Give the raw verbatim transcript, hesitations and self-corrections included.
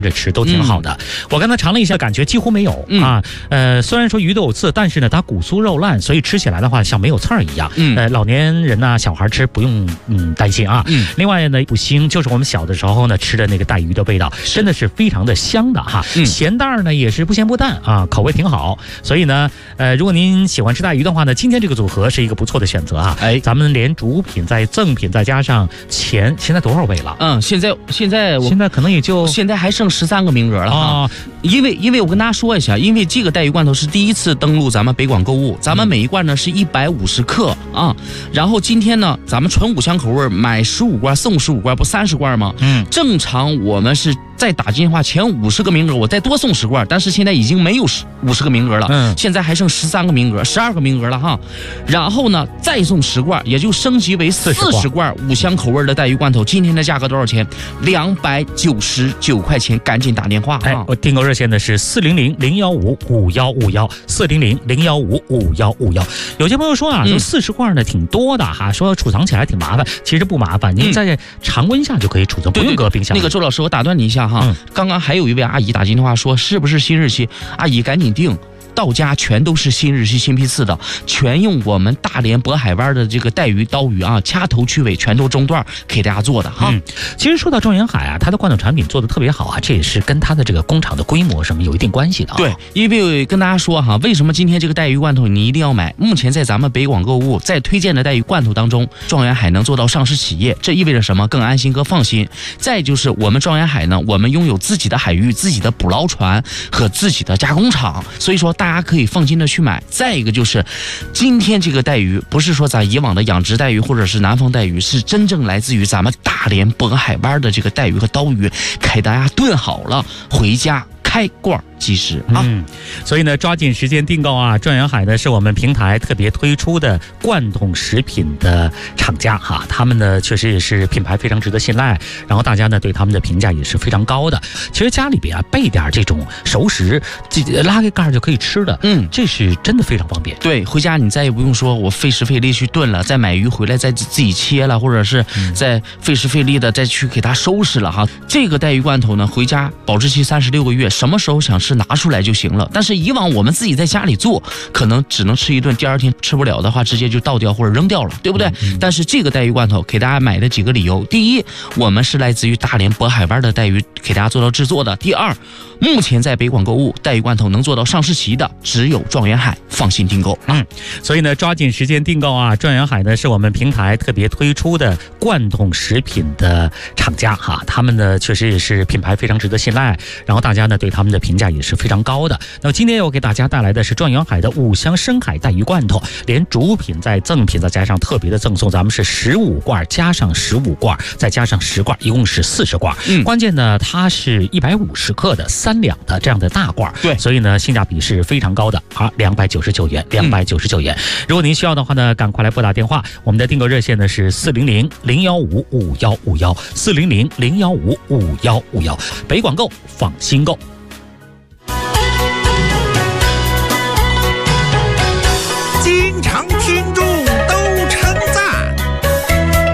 着吃都挺好的、嗯。我刚才尝了一下，感觉几乎没有、 嗯、 啊。呃，虽然说鱼都有刺，但是呢，它骨酥肉烂，所以吃起来的话像没有刺儿一样。 嗯， 呃，老年人呐、小孩吃不用嗯担心啊。 嗯， 另外呢，五星就是我们小的时候呢吃的那个带鱼的味道，真的是非常的香的哈。 嗯、 咸淡呢也是不咸不淡啊，口味挺好。所以呢，呃，如果您喜欢吃带鱼的话呢，今天这个组合是一个不错的选择啊。 哎， 咱们连主品再赠品再加上钱，现在多少位了？ 嗯，现在现在我现在可能也就现在还剩十三个名额了哈。 哦， 因为因为我跟大家说一下，因为这个带鱼罐头是第一次登陆咱们北广购物，咱们每一罐呢是一百五十克啊。然后今天呢，咱们纯五香口味买十五罐送十五罐，不三十罐吗？嗯，正常我们是再打进的话，前五十个名额我再多送十罐，但是现在已经没有十五十个名额了，嗯，现在还剩十三个名额，十二个名额了哈。然后呢，再送十罐，也就升级为四十罐五香口味的带鱼罐头。今天的价格多少钱？两百九十九块钱，赶紧打电话。 哎，我订购热线的是四零零零幺五五幺五幺，四零零零幺五五幺五幺。有些朋友说啊，说四十罐呢挺多的哈，说储藏起来挺麻烦，其实不麻烦，您在常温下就可以储存，不用搁冰箱。 那个周老师，我打断你一下哈，嗯、刚刚还有一位阿姨打进电话说，是不是新日期？阿姨赶紧订。到家全都是新日期新批次的，全用我们大连渤海湾的这个带鱼刀鱼啊，掐头去尾全都中段给大家做的哈、嗯。 其实说到状元海啊，它的罐头产品做的特别好啊，这也是跟它的这个工厂的规模什么有一定关系的、啊。 对，因为跟大家说哈，为什么今天这个带鱼罐头你一定要买？目前在咱们北广购物在推荐的带鱼罐头当中，状元海能做到上市企业，这意味着什么？更安心更放心。再就是我们状元海呢，我们拥有自己的海域、自己的捕捞船和自己的加工厂，所以说大家可以放心的去买。再一个就是，今天这个带鱼不是说咱以往的养殖带鱼或者是南方带鱼，是真正来自于咱们大连渤海湾的这个带鱼和刀鱼，给大家炖好了，回家开罐即食啊、 嗯！所以呢，抓紧时间订购啊！状元海呢是我们平台特别推出的罐头食品的厂家哈，他们呢确实也是品牌非常值得信赖，然后大家呢对他们的评价也是非常高的。其实家里边啊备点这种熟食，拉开盖就可以吃的，嗯，这是真的非常方便。 对，回家你再也不用说我费时费力去炖了，再买鱼回来再自己切了，或者是再费时费力的再去给它收拾了哈。这个带鱼罐头呢，回家保质期三十六个月，什么时候想吃拿出来就行了。但是以往我们自己在家里做，可能只能吃一顿，第二天吃不了的话，直接就倒掉或者扔掉了，对不对？嗯、但是这个带鱼罐头给大家买的几个理由：第一，我们是来自于大连渤海湾的带鱼，给大家做到制作的；第二，目前在北广购物带鱼罐头能做到上市期的只有状元海，放心订购。 嗯，所以呢，抓紧时间订购啊！状元海呢是我们平台特别推出的罐头食品的厂家哈，他们呢确实也是品牌非常值得信赖，然后大家呢对他们的评价也是非常高的。那么今天我给大家带来的是状元海的五香深海带鱼罐头，连主品再赠品再加上特别的赠送，咱们是十五罐加上十五罐再加上十罐，一共是四十罐。嗯，关键呢它是一百五十克的三两的这样的大罐，对，所以呢性价比是非常高的啊，两百九十九元，两百九十九元。嗯、如果您需要的话呢，赶快来拨打电话，我们的订购热线呢是四零零零幺五五幺五幺，四零零零幺五五幺五幺，北广购放心购。